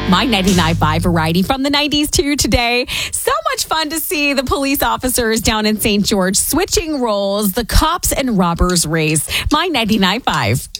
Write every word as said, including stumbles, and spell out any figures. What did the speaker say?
My ninety-nine point five variety from the nineties to today. So much fun to see the police officers down in Saint George switching roles, the cops and robbers race. My ninety-nine point five.